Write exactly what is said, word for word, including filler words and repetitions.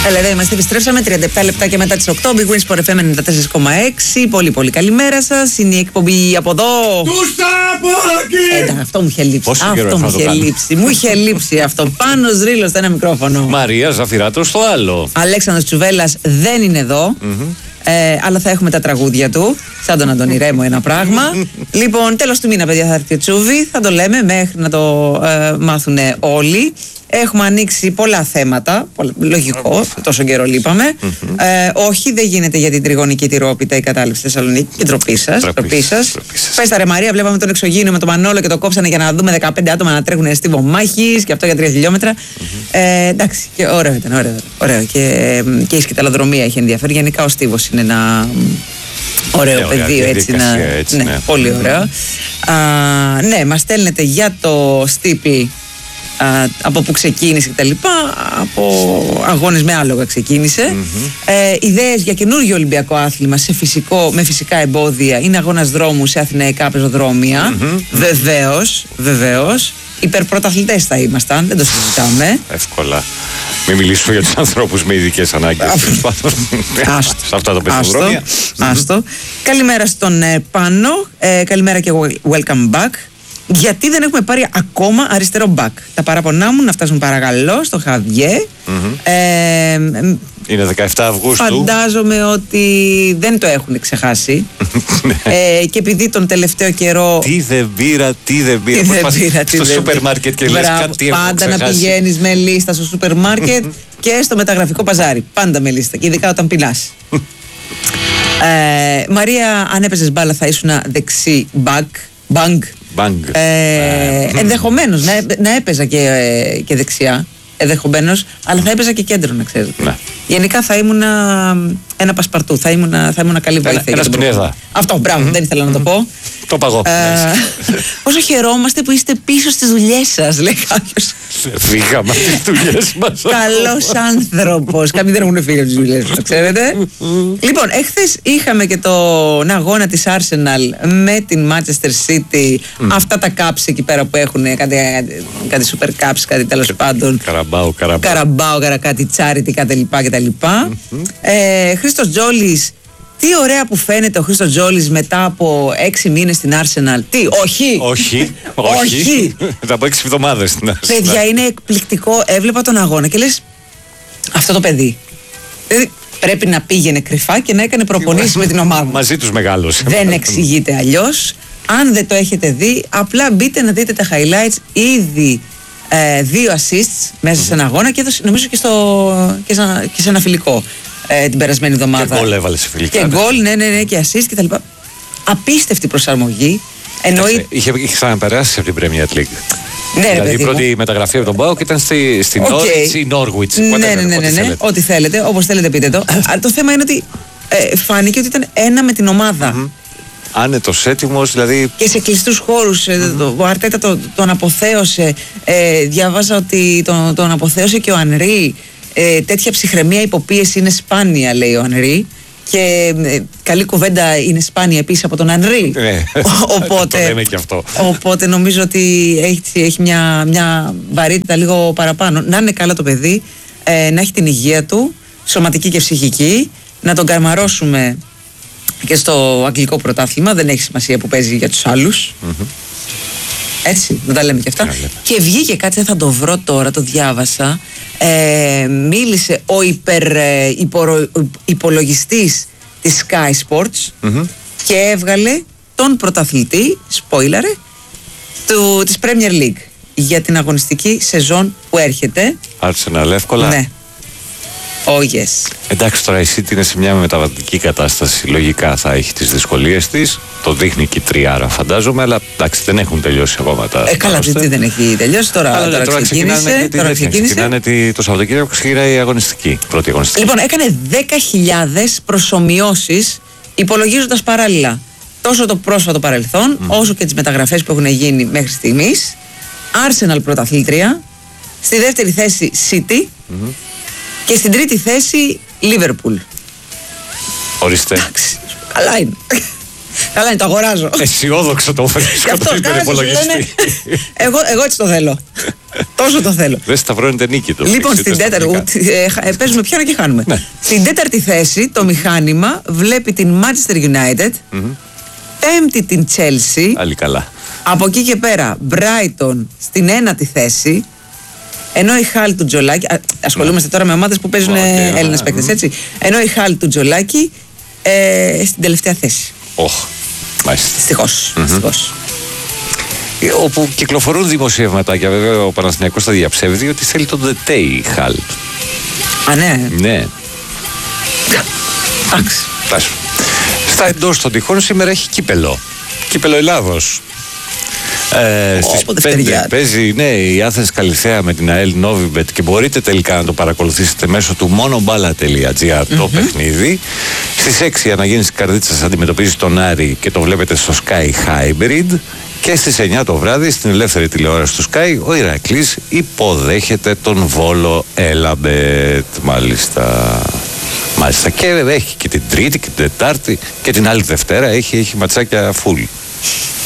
Έλα, εδώ είμαστε, επιστρέψαμε τριάντα επτά λεπτά και μετά τις οκτώ. Big Wins for εφ εμ ενενήντα τέσσερα κόμμα έξι. Πολύ πολύ καλημέρα σας. Είναι η εκπομπή από εδώ. Τους ταπάκι! Ε, αυτό μου είχε λείψει. Πόσο αυτό καιρό μου θα το είχε κάνω? λείψει. Μου είχε λείψει αυτό. Πάνω ρίλο στο ένα μικρόφωνο. Μαρία Ζαφυράτο στο άλλο. Αλέξανδρος Τσουβέλλας δεν είναι εδώ. Mm-hmm. Ε, αλλά θα έχουμε τα τραγούδια του. Σαν τον Αντώνη Ρέμο, ένα πράγμα. Λοιπόν, τέλος του μήνα, παιδιά, θα έρθει ο Τσούβι. Θα το λέμε μέχρι να το ε, μάθουν όλοι. Έχουμε ανοίξει πολλά θέματα. Λογικό, τόσο καιρό λείπαμε. Ε, όχι, δεν γίνεται για την τριγωνική τυρόπιτα η κατάληψη στη Θεσσαλονίκη. Και ντροπή σας. Πες τα ρε Μαρία, βλέπαμε τον εξωγήινο με τον Μανόλο και το κόψανε για να δούμε δεκαπέντε άτομα να τρέχουν στίβο μάχης και αυτό για τρία χιλιόμετρα. Ε, εντάξει, και ωραίο ήταν. Ωραίο, ωραίο. Και, και η σκηταλοδρομία έχει ενδιαφέρον. Γενικά ο στίβος είναι ένα ωραίο ναι, πεδίο, έτσι, να, έτσι ναι, ναι. Πολύ ωραίο. Α, ναι, μας στέλνετε για το στίπι από που ξεκίνησε και τα λοιπά, από αγώνες με άλογα ξεκίνησε. Mm-hmm. ε, ιδέες για καινούργιο Ολυμπιακό άθλημα σε φυσικό, με φυσικά εμπόδια. Είναι αγώνας δρόμου σε αθηναϊκά πεζοδρόμια. Mm-hmm. Βεβαίως, βεβαίως. Υπερπρωταθλητές θα ήμασταν, δεν το συζητάμε. Εύκολα. Μην μιλήσουμε για τους ανθρώπους με ειδικές ανάγκες. Σε αυτά τα πεζοδρόμια. Άστο. Καλημέρα στον ε, Πάνο. Ε, καλημέρα και welcome back. Γιατί δεν έχουμε πάρει ακόμα αριστερό back? Τα παραπονά μου να φτάσουν παρακαλώ στο Χαβιέ. Mm-hmm. ε, Είναι δεκαεφτά Αυγούστου. Φαντάζομαι ότι δεν το έχουν ξεχάσει. ε, και επειδή τον τελευταίο καιρό. Τι δεν πήρα, τι δεν πήρα. Τι δεν πήρα, τι στο δεν σούπερ μάρκετ και λες κάτι. Πάντα να πηγαίνεις με λίστα στο σούπερ μάρκετ και στο μεταγραφικό παζάρι. Πάντα με λίστα. Και ειδικά όταν πεινάς. ε, Μαρία, αν έπαιζες μπάλα θα ήσουν δεξί back. Bang. Bang. Ε, uh. Ενδεχομένως να, να έπαιζα και, ε, και δεξιά. Ενδεχομένως, αλλά θα έπαιζα και κέντρο, να ξέρετε. Ναι. Γενικά θα ήμουν ένα πασπαρτού. Θα ήμουν, θα ήμουν καλή βοήθεια. Ένα σπινέδα. Αυτό, μπράβο, mm-hmm. δεν ήθελα να το πω. Το παγώ. Ε, όσο χαιρόμαστε που είστε πίσω στις δουλειές σας, λέει κάποιος. Φύγαμε από τις δουλειές μας. Καλός άνθρωπος. Κάποιοι δεν έχουν φύγει από τις δουλειές μας, ξέρετε. Λοιπόν, εχθές είχαμε και τον αγώνα της Arsenal με την Manchester City. Αυτά τα caps εκεί πέρα που έχουν κάτι, κάτι super caps, κάτι τέλος πάντων. Καραμπάου, καραμπάου. Καραμπάου, κάτι charity, κάτι λοιπά κτλ. Ε, Χρήστος Τζόλης. Τι ωραία που φαίνεται ο Χρήστος Τζόλης μετά από έξι μήνες στην Arsenal. Τι, όχι. Όχι, όχι. Μετά από έξι εβδομάδες στην Arsenal. Παιδιά, είναι εκπληκτικό. Έβλεπα τον αγώνα και λες, αυτό το παιδί δηλαδή, πρέπει να πήγαινε κρυφά και να έκανε προπονήσεις με την ομάδα. Μαζί τους μεγάλωσε. Δεν εξηγείται αλλιώς. Αν δεν το έχετε δει, απλά μπείτε να δείτε τα highlights. Ήδη ε, δύο assists μέσα σε ένα αγώνα και έδωσε, νομίζω και, στο, και, σε, και σε ένα φιλικό. Ε, την περασμένη εβδομάδα. Και γκολ έβαλε σε φιλικά. Και γκολ, ναι, ναι, ναι, και assist και τα λοιπά. Απίστευτη προσαρμογή. Εννοεί... Είχε, είχε ξαναπεράσει από την Premier League. Ναι, δηλαδή η πρώτη μεταγραφή από τον Πάοκ ήταν στη, στη okay. Norwich ή Norwich. Ναι, ναι, ναι, ναι, ναι, ό,τι θέλετε, όπως θέλετε πείτε το. Αλλά το θέμα είναι ότι ε, φάνηκε ότι ήταν ένα με την ομάδα. Mm-hmm. Άνετος, έτοιμος, δηλαδή. Και σε κλειστούς χώρους. Mm-hmm. Ο Αρτέτα τον, τον αποθέωσε. Ε, διάβαζα ότι τον, τον αποθέωσε και ο Ανρί. Ε, τέτοια ψυχραιμία υποπίεση είναι σπάνια, λέει ο Ανρί. Και ε, καλή κουβέντα είναι σπάνια επίσης από τον Ανρί. Ναι, οπότε, το λέμε και αυτό. Οπότε νομίζω ότι έχει, έχει μια, μια βαρύτητα λίγο παραπάνω. Να είναι καλά το παιδί, ε, να έχει την υγεία του, σωματική και ψυχική, να τον καρμαρώσουμε και στο αγγλικό πρωτάθλημα. Δεν έχει σημασία που παίζει για τους άλλους. Mm-hmm. Έτσι, δεν τα λέμε και αυτά. Yeah, και βγήκε κάτι, δεν θα το βρω τώρα, το διάβασα. Ε, μίλησε ο υπερ, ε, υπο, υπολογιστής της Sky Sports mm-hmm. και έβγαλε τον πρωταθλητή, spoiler, του, της Premier League για την αγωνιστική σεζόν που έρχεται. Arsenal εύκολα. Ναι. Oh yes. Εντάξει, τώρα η City είναι σε μια μεταβατική κατάσταση. Λογικά θα έχει τις δυσκολίες της. Το δείχνει και η τριάρα, φαντάζομαι. Αλλά εντάξει, δεν έχουν τελειώσει ακόμα τα. Ε, καλά, τι δεν έχει τελειώσει. Τώρα, αλλά, τώρα, τώρα ξεκίνησε. Τώρα ξεκίνησε. Ξεκινάνε το Σαββατοκύριακο, ξεκινάει η αγωνιστική. Πρώτη αγωνιστική. Λοιπόν, έκανε δέκα χιλιάδες προσομοιώσεις υπολογίζοντας παράλληλα τόσο το πρόσφατο παρελθόν, mm. όσο και τις μεταγραφές που έχουν γίνει μέχρι στιγμής. Arsenal πρωταθλήτρια. Στη δεύτερη θέση City. Mm-hmm. Και στην τρίτη θέση Liverpool. Ορίστε. Εντάξει, καλά είναι. Καλά, είναι, το αγοράζω. Αισιόδοξο το βρίσκω το υπερυπολογιστή. εγώ, εγώ έτσι το θέλω. Τόσο το θέλω. Δεν σταυρώνεται νίκη το. Λοιπόν, στην τέταρτη. Ε, παίζουμε πιάνο και χάνουμε. Ναι. Στην τέταρτη θέση το μηχάνημα βλέπει την Manchester United. Mm-hmm. Πέμπτη την Chelsea. Άλλη καλά. Από εκεί και πέρα Brighton στην ένατη θέση. Ενώ η Χάλ του Τζολάκη. Ασχολούμαστε τώρα με ομάδες που παίζουν okay, Έλληνες yeah, παίκτες, έτσι. Ενώ η Χάλ του Τζολάκη ε, στην τελευταία θέση. Οχ. Μάλιστα. Δυστυχώς. Δυστυχώς. Όπου κυκλοφορούν δημοσιευματάκια, βέβαια ο Παναθηναϊκός τα διαψεύδει, ότι θέλει τον Ντετέ η Χάλ. Α, ναι. Ναι. Εντάξει. Στα εντός των τυχών σήμερα έχει κύπελο. Κύπελο Ελλάδος. Ε, oh, στις πέντε παίζει, ναι, η Άθενς Καλιθέα με την ΑΕΛ Novibet και μπορείτε τελικά να το παρακολουθήσετε μέσω του monombala τελεία gr mm-hmm. το παιχνίδι. Στις έξι η Αναγέννηση Καρδίτσας αντιμετωπίζει τον Άρη και το βλέπετε στο Sky Hybrid. Και στις εννιά το βράδυ στην ελεύθερη τηλεόραση του Sky ο Ηρακλής υποδέχεται τον Βόλο Έλαμπετ. Μάλιστα. Μάλιστα. Και έχει και την Τρίτη και την Τετάρτη και την άλλη Δευτέρα έχει, έχει ματσάκια full.